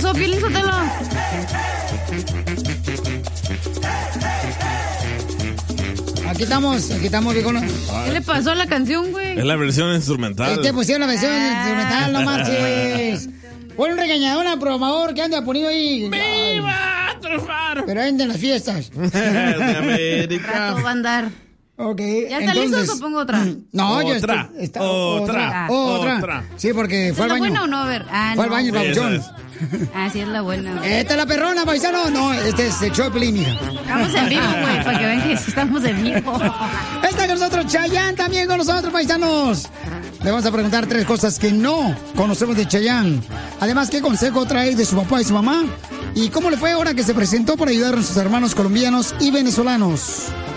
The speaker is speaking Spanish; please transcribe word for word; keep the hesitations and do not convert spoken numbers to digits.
pasó, Piolín Sotelo? Aquí estamos, aquí estamos, viejo. ¿Qué le pasó a la canción, güey? Es la versión instrumental. Este pusieron la versión instrumental, no marches. Pon un regañador al programador que anda ponido ahí. ¡Viva triunfar! Pero anda en las fiestas. De América. Rato va a andar. Ok. ¿Ya está entonces, listo o pongo otra? No, Otra, ya está. está- otra, otra. Otra. otra. Sí, porque ¿Es fue al la baño. buena o no? A ver. Ah, Fue al no. baño, Sí, esa papuchón. es. Ah, sí, es la buena. Esta es la perrona, paisano. No, este es el show de Pelín, mija. Estamos en vivo, güey, para que vean que sí estamos en vivo. Está con nosotros Chayanne, también con nosotros, paisanos. Le vamos a preguntar tres cosas que no conocemos de Chayanne. Además, ¿qué consejo trae de su papá y su mamá? ¿Y cómo le fue ahora que se presentó para ayudar a sus hermanos colombianos y venezolanos?